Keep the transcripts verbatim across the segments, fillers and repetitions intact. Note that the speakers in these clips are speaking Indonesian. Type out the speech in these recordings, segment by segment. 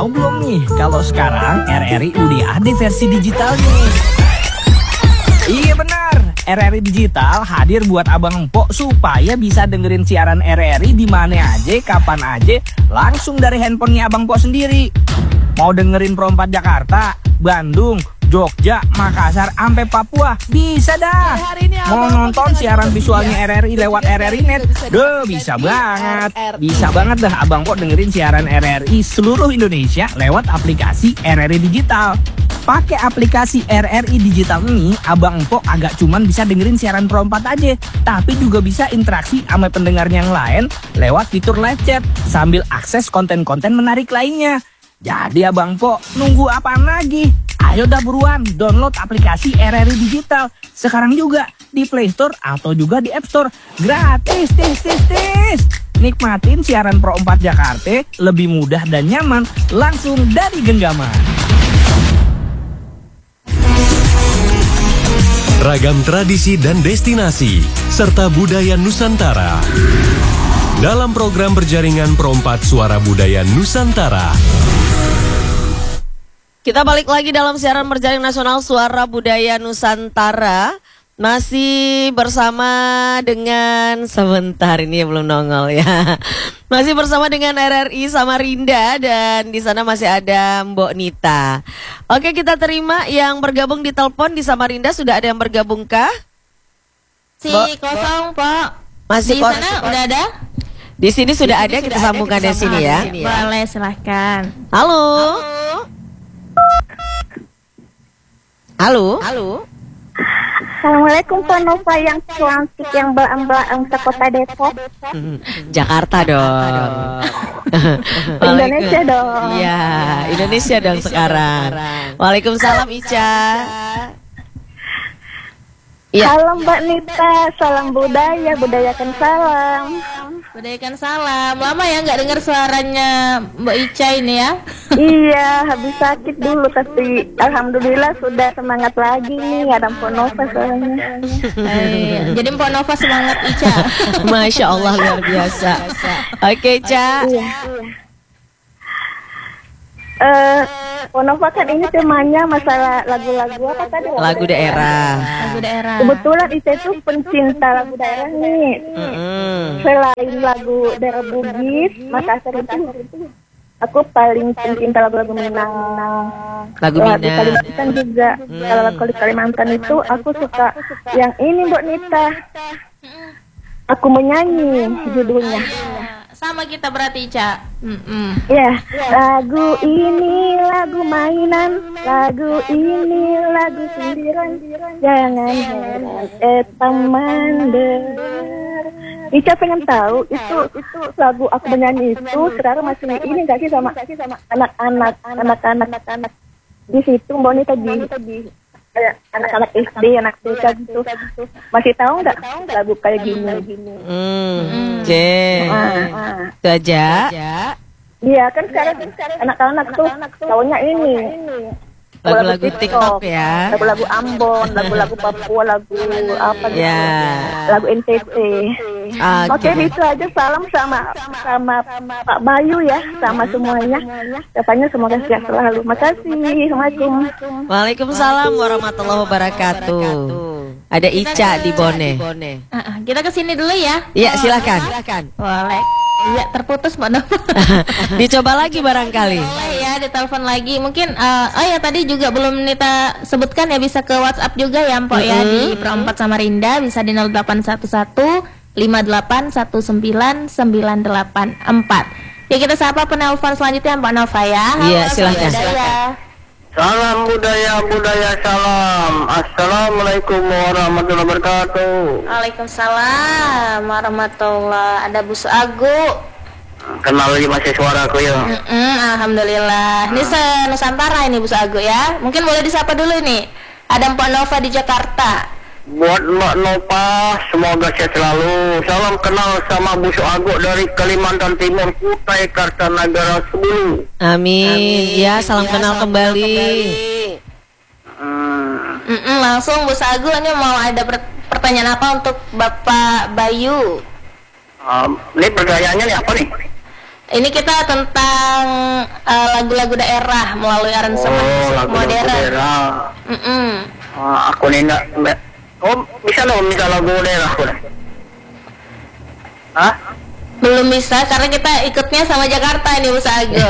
tahu belum nih kalau sekarang R R I udah ada versi digitalnya? Iya benar, R R I Digital hadir buat abang empok supaya bisa dengerin siaran R R I di mana aja, kapan aja, langsung dari handphonenya abang empok sendiri. Mau dengerin Pro empat Jakarta, Bandung, Jogja, Makassar, sampai Papua, bisa dah. Mau nonton siaran visualnya R R I lewat R R I Net, deh bisa banget. Bisa banget dah abang empok dengerin siaran R R I seluruh Indonesia lewat aplikasi R R I Digital. Pakai aplikasi R R I Digital ini, abang empok agak cuman bisa dengerin siaran Pro empat aja, tapi juga bisa interaksi sama pendengar yang lain lewat fitur live chat sambil akses konten-konten menarik lainnya. Jadi abang empok nunggu apaan lagi? Ayo dah buruan download aplikasi R R I Digital sekarang juga di Play Store atau juga di App Store. Gratis, tis, tis, tis. Nikmatin siaran Pro empat Jakarta lebih mudah dan nyaman langsung dari genggaman. Ragam tradisi dan destinasi serta budaya Nusantara dalam program berjaringan Pro empat Suara Budaya Nusantara. Kita balik lagi dalam siaran berjaring nasional Suara Budaya Nusantara. Masih bersama dengan, sebentar ini belum nongol ya. Masih bersama dengan R R I Samarinda dan di sana masih ada Mbok Nita. Oke, kita terima yang bergabung di telepon di Samarinda. Sudah ada yang bergabungkah? Si kosong, Pak. Masih di kos- sana udah ada? Di sini sudah Di ada, sini kita sudah sambungkan ada, di kita sini ya. sambungkan di sini ya. Boleh, silahkan. Halo. Halo. Halo. Assalamualaikum Pak Nova yang cantik yang belang-belang sekota Depok. Hmm, Jakarta dong. Indonesia dong. Iya, Indonesia dong sekarang. Waalaikumsalam Ica. Iya. Halo Mbak Nita, salam budaya, budayakan salam. Budayakan salam. Lama ya nggak dengar suaranya Mbak Ica ini ya? Iya, habis sakit dulu tapi alhamdulillah sudah semangat lagi nih, ada Mpok Nova soalnya. Eh, jadi Mpok Nova semangat Ica. Masya Allah luar biasa. Oke Ca. Iya. Eh, Mpok Nova kan ini temanya masalah lagu-lagu apa tadi? Lagu daerah. Lagu daerah. Kebetulan Ica itu pencinta lagu daerah nih. Mm-mm. Selain lagu daerah Bugis, Makassar itu aku paling pencinta lagu-lagu Minang. Lagu Lagu Minang. Kalimantan juga. Hmm. Kalau lagu di Kalimantan itu aku suka yang ini Mbak Nita. Aku menyanyi judulnya. Sama kita berarti Ica. Mm-mm. Ya, lagu ini lagu mainan, lagu ini lagu sindiran. Jangan heran, eh teman dengar. Ica pengen tahu itu itu lagu aku menyanyi itu sekarang masih ini nggak sih sama anak-anak anak-anak anak di situ Mbak Nita di kayak anak-anak S D, anak T K gitu. Masih tahu nggak lagu kayak gini? Hmm. Oke. Ah, Itu aja. Iya kan sekarang anak-anak tuh taunya ini Lagu-lagu TikTok ya. lagu-lagu Ambon, lagu-lagu Papua, lagu apa gitu, Ya. lagu N T T. Oke, Oke. itu aja salam sama sama Pak Bayu ya, sama semuanya. Katanya semoga sehat selalu. Makasih. Assalamualaikum. Waalaikumsalam warahmatullahi wabarakatuh. Ada Ica di Bone. Ah, ah, kita kesini dulu ya. Iya silakan. Boleh. Iya terputus Mbak Nova. Dicoba lagi barangkali. Boleh ya, ditelepon lagi. Mungkin uh, oh ya tadi juga belum Nita sebutkan ya, bisa ke WhatsApp juga ya Mpok ya, di Pro empat Samarinda bisa di nol delapan satu satu lima delapan satu sembilan sembilan delapan empat. Ya kita sapa penelpon selanjutnya Mbak Nova ya. Halo, Iya, silakan. budaya. Salam budaya, budaya salam. Assalamualaikum warahmatullahi wabarakatuh. Waalaikumsalam warahmatullah. Ada Bu Agu. Kenal lagi masih suaraku ya. Mm-mm, Alhamdulillah. Ini se-Nusantara ini Bu Agu ya. Mungkin boleh disapa dulu nih. Ada Mpok Nova di Jakarta. Buat Mbak Nova, semoga sehat selalu. Salam kenal sama Bu Agu dari Kalimantan Timur, Kutai Kartanagara Sebulu. Amin. Ya salam kenal kembali. Hmm. Mm-mm, langsung Bu Agu ini mau ada per- pertanyaan apa untuk Bapak Bayu? Um, ini pertanyaannya nih apa nih? Ini kita tentang uh, lagu-lagu daerah melalui aransemen Oh, musik lagu modern. daerah. Mm-mm. Ah, aku nih enggak. Oh, bisa loh minta lagu daerah aku nih. Hah? Belum bisa karena kita ikutnya sama Jakarta nih Bos Ago.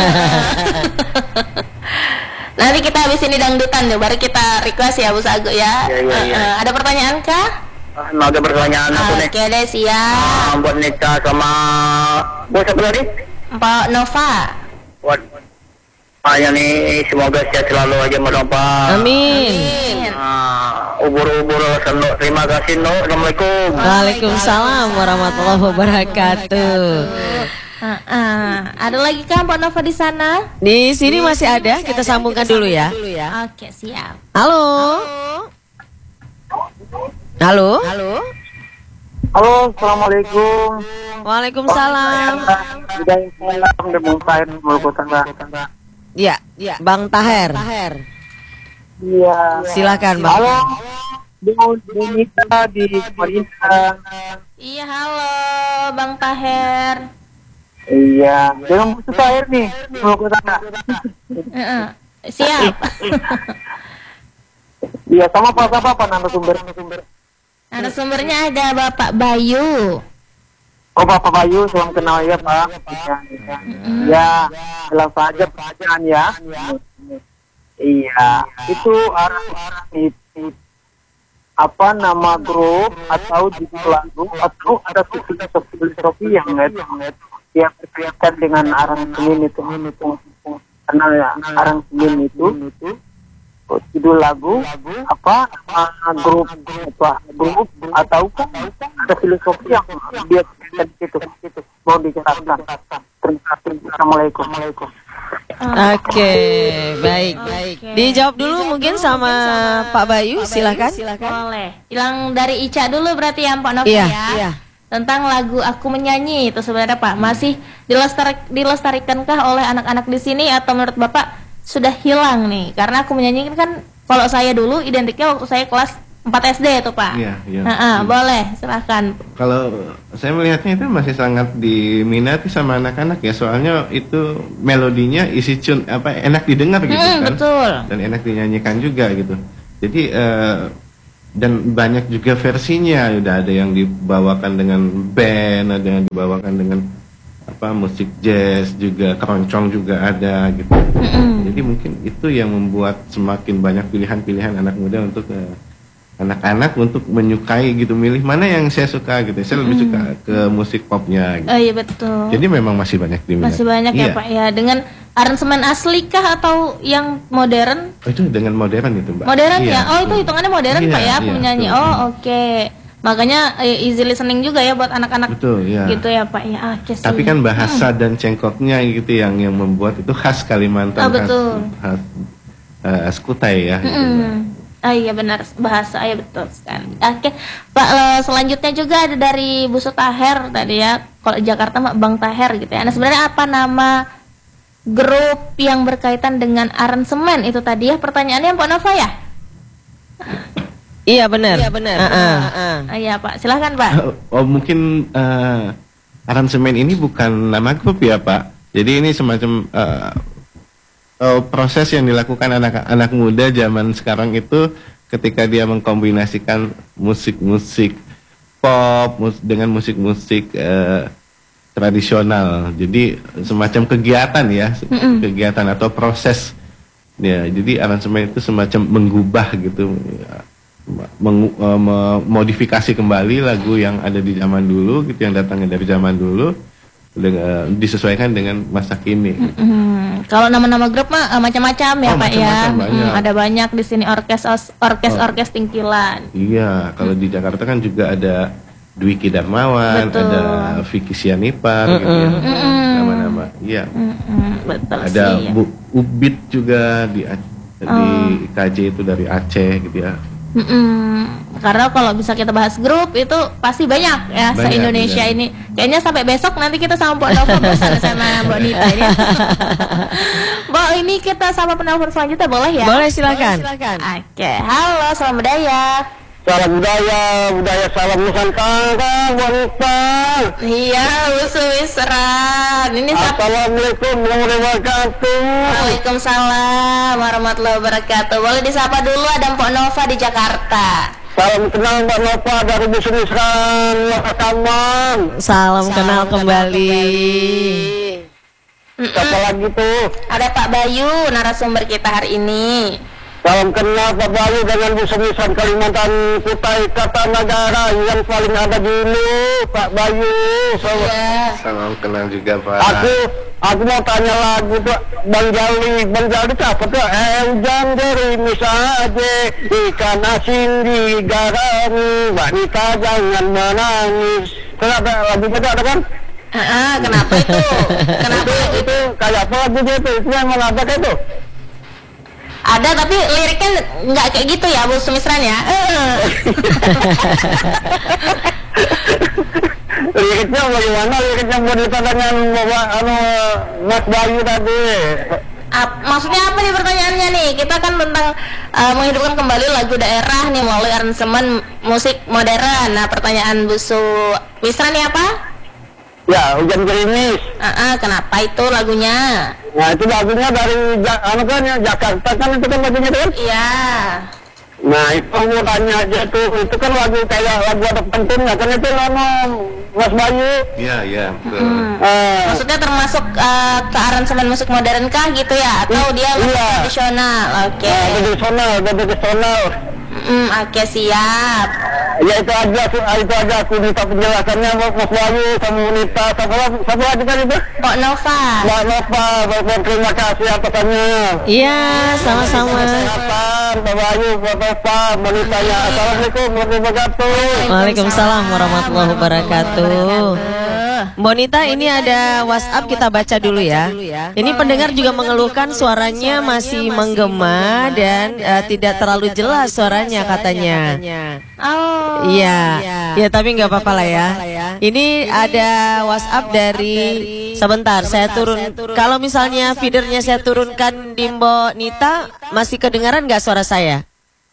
Nanti kita habis ini dangdutan deh, baru kita request ya Bos Ago ya. Iya, iya, iya. Uh, ada pertanyaan kah? Ah, mau ada pertanyaan aku nih. Oke deh, siap. Ah, buat Nita sama buat siapa tadi? Pak Nova. Buat Ayah nih, semoga sehat selalu aja Pak. Amin. Ah, ubur-ubur sendok. Terima kasih no. Assalamualaikum. Waalaikumsalam warahmatullahi wabarakatuh. Uh, uh. Ada lagi kan Pak Nova di sana? Di sini masih ada, kita sambungkan dulu ya. Oke, siap. Halo. Halo. Halo. Halo, assalamualaikum. Waalaikumsalam. Budaya salam dan mungkain melukutan Mbak. Ya, ya. Bang Taher. Iya. Silakan Bang. Halo. Bu Nita di Samarinda. Iya, halo Bang Taher. Iya. Dengan butuh air nih melukutan Mbak. Uh-uh. Siap. Iya, sama Pak siapa Pak narasumber? Ada sumbernya ada Bapak Bayu. Oh, Bapak Bayu, salam kenal ya Pak. Iya, iya. Ya, jelas saja pertanyaan ya. Iya, itu arah itu apa nama grup atau judul lagu atau ada filosofi yang yang berkaitan dengan aransemen itu karena ya, aransemen itu judul lagu apa nama grup apa grup atau kan ada filosofi yang dia itu itu mau dijelaskan. Terima kasih. Assalamualaikum. Oke, baik, baik. Dijawab dulu mungkin sama Pak Bayu, silakan. Boleh. Yang dari Ica dulu berarti ya Pak Nova Iya, ya. iya. Tentang lagu Aku Menyanyi itu sebenarnya Pak masih dilestar dilestarikankah oleh anak-anak di sini atau menurut Bapak sudah hilang nih? Karena Aku Menyanyi kan kalau saya dulu identiknya waktu saya kelas empat S D itu Pak. Iya, iya. Nah, ah, boleh, silahkan. Kalau saya melihatnya itu masih sangat diminati sama anak-anak ya, soalnya itu melodinya isi tune apa enak didengar gitu Hmm, kan. betul. Dan enak dinyanyikan juga gitu. Jadi eh, dan banyak juga versinya, udah ada yang dibawakan dengan band, ada yang dibawakan dengan apa musik jazz juga, keroncong juga ada gitu. Mm-mm. Jadi mungkin itu yang membuat semakin banyak pilihan-pilihan anak muda untuk eh, anak-anak untuk menyukai gitu, milih mana yang saya suka gitu. Saya lebih suka ke musik popnya gitu. Oh iya betul. Jadi memang masih banyak diminati. Masih banyak Iya. ya Pak ya. Dengan aransemen asli kah atau yang modern? Oh, itu dengan modern itu Mbak. Modern Iya, ya. Oh itu betul. hitungannya modern Iya, Pak ya iya, penyanyi. betul. Oh oke. Makanya eh, easy listening juga ya buat anak-anak. Betul ya. Gitu ya Pak ya. Ah, oke, Tapi sih. kan bahasa dan cengkoknya gitu yang yang membuat itu khas Kalimantan, Oh, betul. khas, khas uh, Skutai ya. Gitu. Mm. Ah iya benar bahasa ya betul sekali. Oke Pak, eh, selanjutnya juga ada dari Bu Taher tadi ya. Kalau Jakarta mah Bang Taher gitu ya. Nah sebenarnya apa nama grup yang berkaitan dengan aransemen itu tadi ya pertanyaannya Pak Nova ya? Iya benar. Iya benar. Ah, iya Pak, silahkan Pak. Oh mungkin uh, aransemen ini bukan nama grup ya Pak. Jadi ini semacam uh, uh, proses yang dilakukan anak-anak muda zaman sekarang itu ketika dia mengkombinasikan musik-musik pop mus dengan musik-musik uh, tradisional. Jadi semacam kegiatan ya, Mm-mm. kegiatan atau proses ya. Jadi aransemen itu semacam mengubah gitu. Meng- uh, memodifikasi kembali lagu yang ada di zaman dulu gitu, yang datangnya dari zaman dulu dengan, disesuaikan dengan masa kini. Hmm, kalau nama-nama grup mah eh, macam-macam ya Oh, Pak ya. macam-macam, banyak. Hmm, ada banyak di sini orkes orkes Oh. orkes Tingkilan. Iya, kalau di Jakarta kan juga ada Dwiki Darmawan, Betul. ada Vicky Sianipar gitu ya. Mm-mm. Nama-nama. Iya. Mm-mm, betul Ada sih. Ya. Bu Ubit juga di A- di Oh. K J itu dari Aceh gitu ya. Mm-mm. Karena kalau bisa kita bahas grup itu pasti banyak ya Banyak, se-Indonesia banyak. ini. Kayaknya sampai besok nanti kita sama Mbak Nova bersama sama Mbak Nita ini. Mbak ini kita sama penelpon selanjutnya boleh ya? Boleh silakan. Oke, halo selamat daya. Salam budaya, budaya salam Nusantara, wanita. Iya, Busu Wisran. Ini siapa? Assalamualaikum warahmatullahi wabarakatuh. Waalaikumsalam warahmatullahi wabarakatuh. Boleh disapa dulu, ada Mpok Nova di Jakarta. Salam kenal Mbak Nova dari Busu Wisran, Makaman. Salam, kenal kembali. Siapa lagi tuh? Ada Pak Bayu, narasumber kita hari ini. Salam kenal Pak Bayu dengan Busu Wisran Kalimantan Kutai Kartanagara yang paling ada dulu, Pak Bayu. Salam, Iya. Salam kenal juga Pak. Aku aku mau tanya lagu tuh Bang Jali, Bang Jali tuh apa tuh? Eh hujan gerimis aja, ikan asin digarami, wanita jangan menangis. Kenapa lagunya tuh ada kan? Ah, kenapa itu? Kenapa itu, itu? itu kayak apa lagunya itu? Itu yang mana kayak itu? Ada tapi liriknya nggak kayak gitu ya, Bu Sumisran ya? Liriknya bagaimana? Liriknya mau ditanya bawa anu Mas Bayu tadi. Ap- maksudnya apa nih pertanyaannya nih? Kita kan tentang uh, menghidupkan kembali lagu daerah nih melalui aransemen musik modern. Nah, pertanyaan Bu Sumisran nih apa? Ya, hujan gerimis. Ah, ah, kenapa itu lagunya? Nah, itu lagunya dari ja anu kan ya, Jakarta kan itu kan lagunya itu kan? Iya. Nah, itu mau tanya aja tuh, itu kan lagu kayak lagu ada pentingnya kan itu anu Mas Bayu. Iya, iya, betul. Hmm. Eh, Maksudnya termasuk uh, ke aransemen musik modern kah gitu ya? Atau dia musik Iya. tradisional? Oke. nah, tradisional, tradisional. Hmm, oke, siap. Ya itu aja, itu aja aku minta penjelasannya Mas Bayu sama Unita, sama satu lagi kan itu? Mbak Nova. Mbak Nova, Bapak, terima kasih atasannya. Iya, sama-sama. Kesehatan, Mbak Bayu, Mbak Nova, Monitanya. Assalamualaikum warahmatullahi wabarakatuh. Waalaikumsalam warahmatullahi wabarakatuh. Bonita, ini ada WhatsApp, kita baca dulu ya. Ini pendengar juga mengeluhkan suaranya masih menggema dan eh, tidak terlalu jelas suaranya katanya. Oh. Iya, ya tapi nggak apa-apa lah ya. Ini ada WhatsApp dari, sebentar saya turun. Kalau misalnya feedernya saya turunkan di Mbok Nita, masih kedengaran nggak suara saya?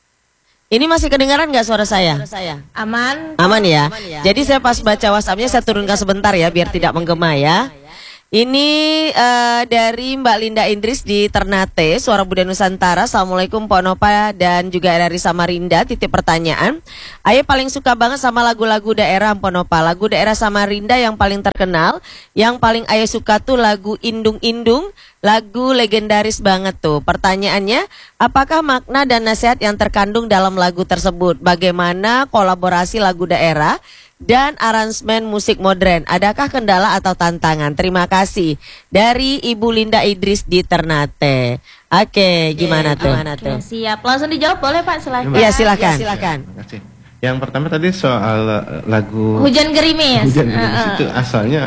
Ini masih kedengaran nggak suara saya? Aman. Aman ya? Jadi saya pas baca WhatsAppnya saya turunkan sebentar ya biar tidak menggema ya. Ini uh, dari Mbak Linda Indris di Ternate, Suara Budaya Nusantara. Assalamualaikum Pak Nova dan juga dari Samarinda. Titip pertanyaan, Ayah paling suka banget sama lagu-lagu daerah Pak Nova. Lagu daerah Samarinda yang paling terkenal, yang paling Ayah suka tuh lagu Indung-Indung. Lagu legendaris banget tuh. Pertanyaannya, apakah makna dan nasihat yang terkandung dalam lagu tersebut? Bagaimana kolaborasi lagu daerah dan aransemen musik modern? Adakah kendala atau tantangan? Terima kasih. Dari Ibu Linda Idris di Ternate. Oke, gimana tuh? Oke, siap. Langsung dijawab boleh Pak, silakan. Iya, silakan. Terima kasih. Yang pertama tadi soal uh, lagu Hujan Gerimis. Hujan Gerimis Uh-uh. itu asalnya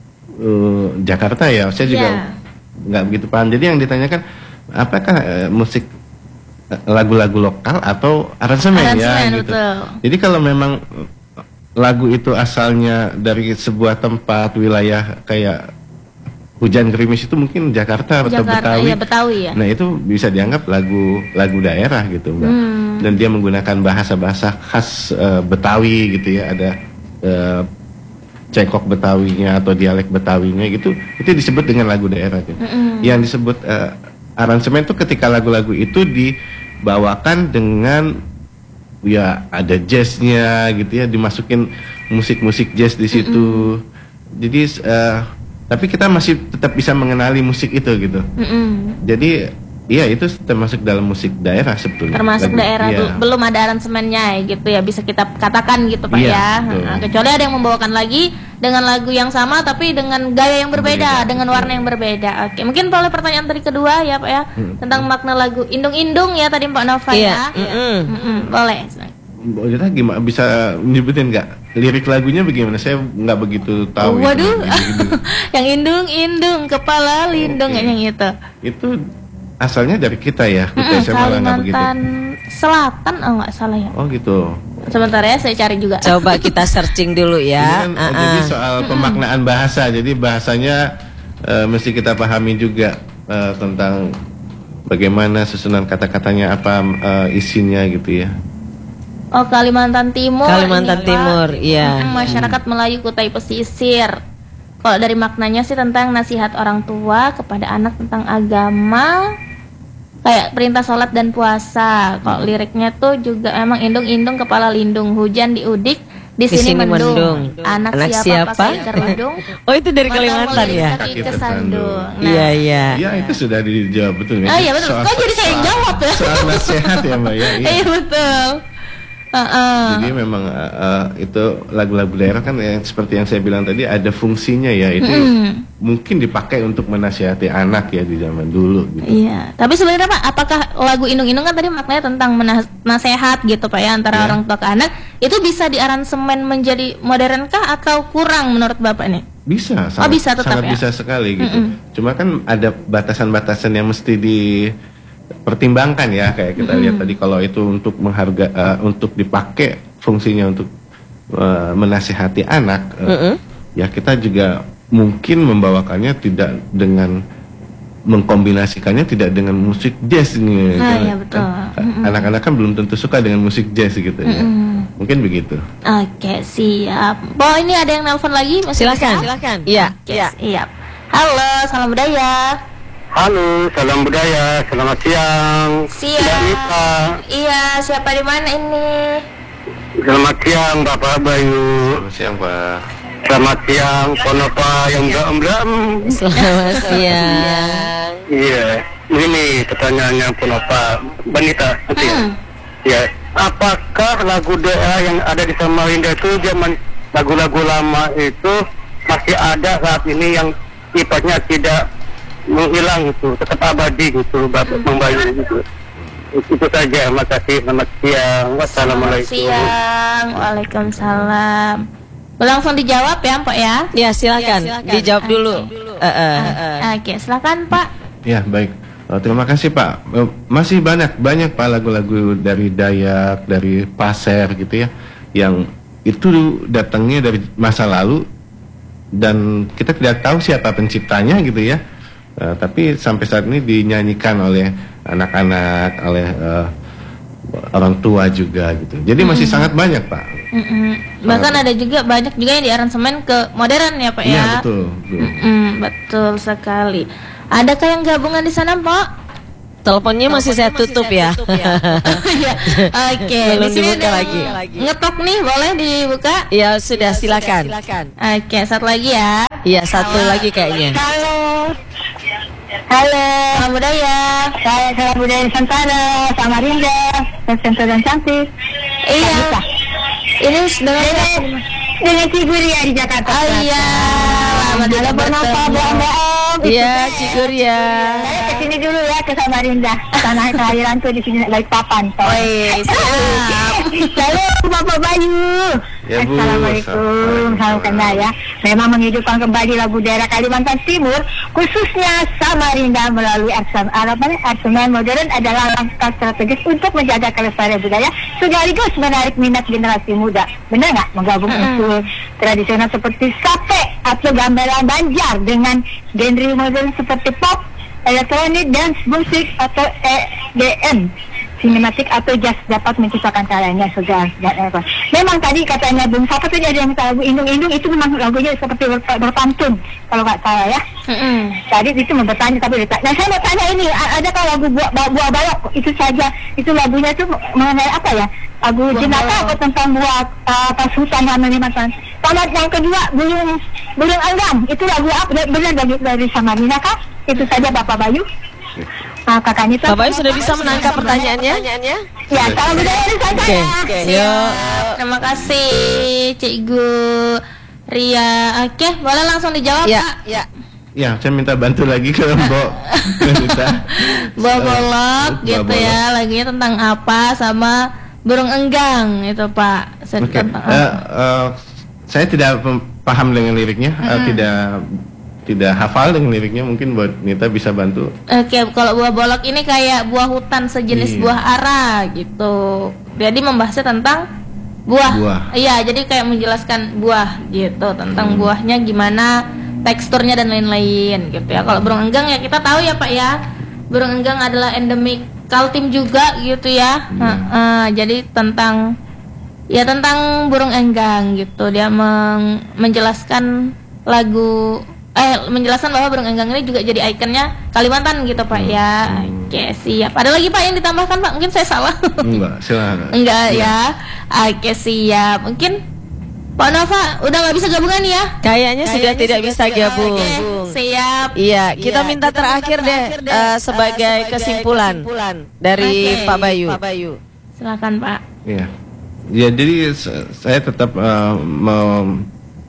uh, Jakarta ya. Saya juga Iya. nggak begitu paham. Jadi yang ditanyakan apakah uh, musik uh, lagu-lagu lokal atau aransemen, ya Aransemen, gitu. betul. Jadi kalau memang uh, lagu itu asalnya dari sebuah tempat wilayah kayak Hujan Gerimis itu mungkin Jakarta atau Jakarta, Betawi. iya, Betawi ya. Nah itu bisa dianggap lagu lagu daerah gitu Mbak. Hmm. Dan dia menggunakan bahasa-bahasa khas uh, Betawi gitu ya. Ada uh, cekok Betawinya atau dialek Betawinya gitu. Itu disebut dengan lagu daerah gitu. Mm-mm. Yang disebut uh, aransemen itu ketika lagu-lagu itu dibawakan dengan ya ada jazznya gitu ya, dimasukin musik-musik jazz di situ. Jadi uh, tapi kita masih tetap bisa mengenali musik itu gitu. Mm-mm. Jadi iya itu termasuk dalam musik daerah sebetulnya. Termasuk Lagu- daerah iya. bel- belum ada aransemennya gitu ya, bisa kita katakan gitu Pak Iya, ya. betul. Nah, kecuali ada yang membawakan lagi dengan lagu yang sama tapi dengan gaya yang berbeda, Berbeda, dengan betul. warna yang berbeda. Oke, mungkin boleh pertanyaan tadi kedua ya Pak ya, Hmm. tentang makna lagu Indung-Indung ya tadi Pak Nova Iya, ya. mm-mm. Mm-mm, boleh. Mbak Ojeta gimana bisa nyebutin nggak lirik lagunya bagaimana? Saya nggak begitu tahu. itu. Waduh, Gitu-gitu. yang indung-indung kepala lindung Oke. yang itu. Itu asalnya dari kita ya, kita Mm-mm, saya malah nggak begitu. Kalimantan Selatan, oh nggak salah ya. Oh gitu. Sebentar ya, saya cari juga. Coba kita searching dulu ya. Ini kan, Ah, jadi ah. soal pemaknaan bahasa, jadi bahasanya eh, mesti kita pahami juga eh, tentang bagaimana susunan kata-katanya apa eh, isinya gitu ya. Oh, Kalimantan Timur. Kalimantan ini, Pak. Timur, iya. Mm, masyarakat Melayu Kutai Pesisir. Kalau dari maknanya sih tentang nasihat orang tua kepada anak tentang agama, kayak perintah sholat dan puasa. Kalau liriknya tuh juga emang indung-indung kepala lindung, hujan diudik di, Di sini, sini mendung. mendung. Anak, Anak siapa, siapa? pakai kerudung. Oh, itu dari Mata Kalimantan mulai ya? kaki kesandung. Nah, Iya, iya. Ya itu sudah dijawab betul ya. Oh iya betul. Soal- Kok jadi saya yang soal- jawab ya? Soal nasihat ya Mbak ya. Iya. Iya betul. Uh-uh. Jadi memang uh, uh, itu lagu-lagu daerah kan yang seperti yang saya bilang tadi ada fungsinya ya, itu Mm. mungkin dipakai untuk menasihati anak ya di zaman dulu gitu. Iya, tapi sebenarnya Pak, apakah lagu indung-indung kan tadi maknanya tentang menas- nasihat gitu Pak ya antara Iya. orang tua ke anak, itu bisa diaransemen menjadi modern kah atau kurang menurut Bapak nih? Bisa, sangat, Oh, bisa tetap sangat ya? bisa sekali gitu. Mm-mm. Cuma kan ada batasan-batasan yang mesti dipertimbangkan ya, kayak kita lihat tadi kalau itu untuk mengharga, uh, untuk dipakai fungsinya untuk uh, menasihati anak, uh, Mm-mm. ya kita juga mungkin membawakannya tidak dengan mengkombinasikannya tidak dengan musik jazz nih. Ah, Karena iya, betul. kan anak-anak kan belum tentu suka dengan musik jazz gitu ya. Mungkin begitu. Oke, siap. Oh, ini ada yang nelpon lagi? Masih Silakan. bisa? Silakan. Iya. Oke, siap. Halo, salam budaya. Halo, salam budaya, selamat siang. Siang. Nita. Iya, siapa di mana ini? Selamat siang Bapak Bayu. Selamat siang Pak. Selamat siang Ponopa yang beram-beram. Selamat siang. Iya, ini pertanyaannya Ponopa Banita. Nanti ya. Ya, apakah lagu daerah yang ada di Samarinda itu zaman lagu-lagu lama itu masih ada saat ini yang sifatnya tidak menghilang itu, tetap abadi gitu, Bapak Bang Bayu gitu. Itu saja, makasih. Selamat siang. Wassalamualaikum. Siang. Waalaikumsalam. Langsung dijawab ya, Pak ya? Ya, silakan. Dijawab dulu. Eh, eh, eh. Oke, silakan Pak. Ya baik. Uh, terima kasih Pak. Uh, masih banyak banyak Pak lagu-lagu dari Dayak, dari Pasir gitu ya, yang itu datangnya dari masa lalu dan kita tidak tahu siapa penciptanya gitu ya. Uh, tapi sampai saat ini dinyanyikan oleh anak-anak, oleh uh, orang tua juga gitu. Jadi masih sangat banyak Pak. Mm-mm. Bahkan ada juga banyak juga yang diaransemen ke modern ya Pak ya. Iya betul. betul. Mm-mm, betul sekali. Adakah yang gabungan di sana Pak? Teleponnya masih saya tutup ya. Iya. Oke. Belum Di sini dibuka ada lagi. Ngetok nih, boleh dibuka? Ya sudah, silakan. Oke, satu lagi ya. Iya, satu lagi kayaknya. Halo. Halo. Salam budaya. Saya salam budaya Nusantara, Samarinda, Nusantara dan cantik. Iya. Ini dengan Dengan Ciguria di Jakarta. Oh iya. Selamat Halo Bonopa, bohong-bohong. Iya, Ciguria. Saya kesini dulu ya ke Samarinda. Tanah kelahiranku di sini baik papan. Wih, siap. Halo Bapak Bayu. Ya, Bu. Assalamualaikum. Salam kenal ya. Memang menghidupkan kembali lagu daerah Kalimantan Timur, khususnya Samarinda melalui arsemen modern adalah langkah strategis untuk menjaga kelestarian budaya sekaligus menarik minat generasi muda. Benar nggak? Menggabung unsur tradisional seperti sape atau gamelan Banjar dengan genre modern seperti pop, elektronik, dance, musik atau E D M, sinematik atau jazz dapat menciptakan karyanya segar dan apa. Memang tadi katanya Bung Sapa tadi ada yang lagu indung-indung itu memang lagunya seperti ber- berpantun kalau nggak salah ya. Mm-mm. Tadi itu mau bertanya tapi letak. Nah saya mau tanya ini, a- ada kan lagu buah, buah balok itu saja, itu lagunya itu mengenai apa ya? Lagu jenaka atau tentang buah uh, pas hutan dan Kalimantan. Sama yang kedua burung burung enggang itu lagu apa? Benar dari dari Samarinda kah? Itu saja Bapak Bayu. Ah, Kakak Nita. Bapak Bayu sudah bisa menangkap pertanyaannya? Ya, salam budaya Nusantara. Oke, oke. Yuk. Terima kasih Cikgu Ria. Oke, boleh langsung dijawab Ya, Pak? ya. Ya, saya minta bantu lagi ke Mbok Nita. Buah bolok Buah gitu bolok. ya, lagunya tentang apa sama burung enggang itu Pak. Saya Oke, tentang eh, apa? eh, saya tidak pem- paham dengan liriknya, eh, tidak tidak hafal dengan liriknya. Mungkin buat Nita bisa bantu. Oke, kalau buah bolok ini kayak buah hutan sejenis Iya. buah ara gitu. Jadi membahasnya tentang buah. Buah. Iya, jadi kayak menjelaskan buah gitu, tentang Hmm. buahnya gimana, teksturnya dan lain-lain gitu ya. Kalau burung enggang ya kita tahu ya Pak ya. Burung enggang adalah endemik Kaltim juga gitu ya. Hmm. Heeh, jadi tentang ya tentang burung enggang gitu. Dia meng- menjelaskan lagu eh menjelaskan bahwa burung enggang ini juga jadi ikonnya Kalimantan gitu Pak ya. Oke, siap. Ada lagi Pak yang ditambahkan Pak? Mungkin saya salah. Enggak, silakan. Enggak ya. Oke, siap. Mungkin Pak Nova udah nggak bisa gabungan ya? Kayaknya sudah tidak bisa gabung. Oke, siap. Iya, kita minta terakhir deh eh, sebagai kesimpulan dari Oke. Pak Bayu. Silakan Pak. Iya. Ya jadi se- saya tetap uh, mem-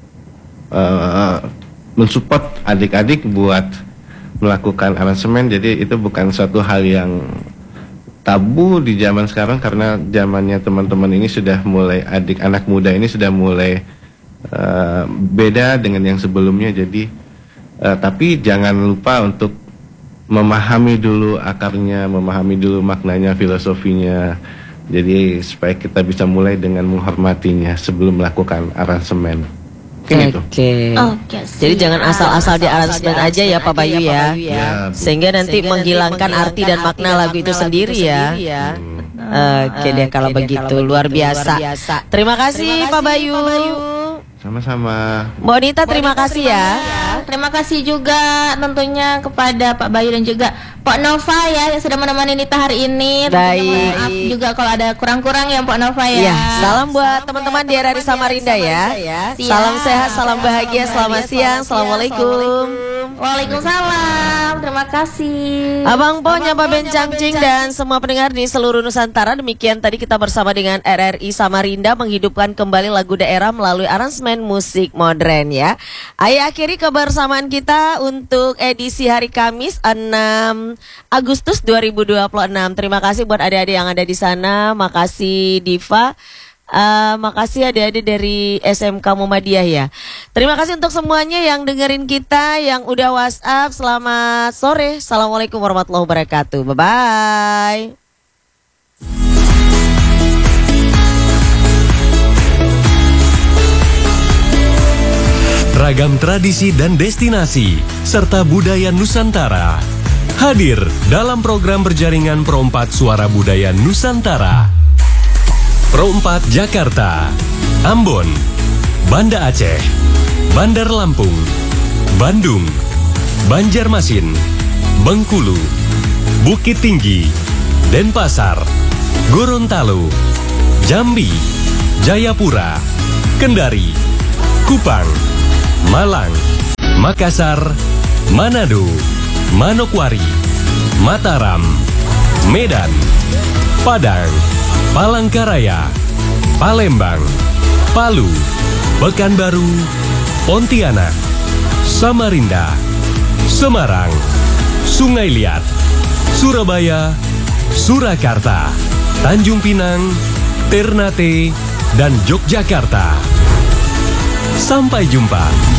uh, mensupport adik-adik buat melakukan aransemen. Jadi itu bukan suatu hal yang tabu di zaman sekarang karena zamannya teman-teman ini sudah mulai, adik anak muda ini sudah mulai uh, beda dengan yang sebelumnya. Jadi uh, tapi jangan lupa untuk memahami dulu akarnya, memahami dulu maknanya, filosofinya. Jadi supaya kita bisa mulai dengan menghormatinya sebelum melakukan aransemen. Mungkin itu. Oke. Oke. Jadi jangan asal-asal di aransemen aja ya Pak Bayu ya. Ya, Sehingga nanti menghilangkan arti dan makna lagu itu sendiri ya. Oke deh kalau begitu, luar biasa. Terima kasih Pak Bayu. sama-sama. Mbak Nita terima kasih ya. Terima kasih juga tentunya kepada Pak Bayu dan juga Pak Nova ya yang sudah menemani Nita hari ini. Tentunya Baik. mohon maaf juga kalau ada kurang-kurang ya Pak Nova ya. Ya, salam buat teman-teman di R R I Samarinda ya. Siap. Salam sehat, salam bahagia, selamat siang. Assalamualaikum. Waalaikumsalam. Terima kasih. Abang Po, Nyapa Bencangcing dan semua pendengar di seluruh Nusantara. Demikian tadi kita bersama dengan R R I Samarinda menghidupkan kembali lagu daerah melalui aransemen musik modern ya. Ayo akhiri kebersamaan kita untuk edisi hari Kamis enam Agustus dua ribu dua puluh enam. Terima kasih buat adik-adik yang ada di sana. Makasih Diva. Uh, makasih adik-adik dari S M K Muhammadiyah ya. Terima kasih untuk semuanya yang dengerin kita, yang udah WhatsApp. Selamat sore. Assalamualaikum warahmatullahi wabarakatuh. Bye-bye. Ragam tradisi dan destinasi, serta budaya Nusantara. Hadir dalam program berjaringan Pro empat Suara Budaya Nusantara. Pro empat Jakarta, Ambon, Banda Aceh, Bandar Lampung, Bandung, Banjarmasin, Bengkulu, Bukit Tinggi, Denpasar, Gorontalo, Jambi, Jayapura, Kendari, Kupang, Malang, Makassar, Manado, Manokwari, Mataram, Medan, Padang, Palangkaraya, Palembang, Palu, Pekanbaru, Pontianak, Samarinda, Semarang, Sungai Liat, Surabaya, Surakarta, Tanjung Pinang, Ternate, dan Yogyakarta. Sampai jumpa.